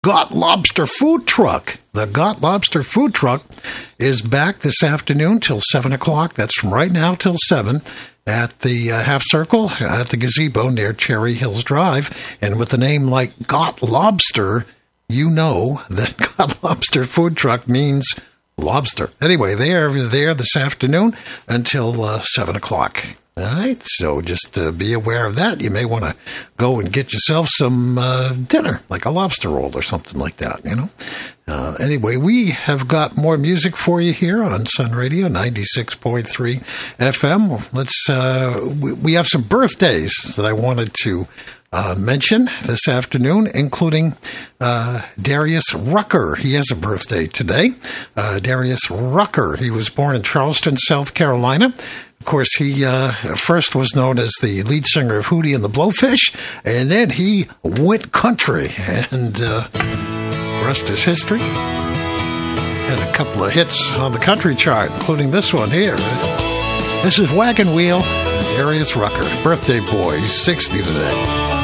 Got Lobster Food Truck. The Got Lobster Food Truck is back this afternoon till 7 o'clock. That's from right now till 7 at the Half Circle at the gazebo near Cherry Hills Drive. And with a name like Got Lobster, you know that Got Lobster Food Truck means lobster. Anyway, they're there this afternoon until 7 o'clock. All right, so just be aware of that. You may want to go and get yourself some dinner, like a lobster roll or something like that, you know. Anyway, we have got more music for you here on Sun Radio 96.3 FM. We have some birthdays that I wanted to mention this afternoon, including Darius Rucker. He has a birthday today. Darius Rucker, he was born in Charleston, South Carolina. Of course, he first was known as the lead singer of Hootie and the Blowfish, and then he went country, and the rest is history. Had a couple of hits on the country chart, including this one here. This is Wagon Wheel, Darius Rucker, birthday boy. He's 60 today.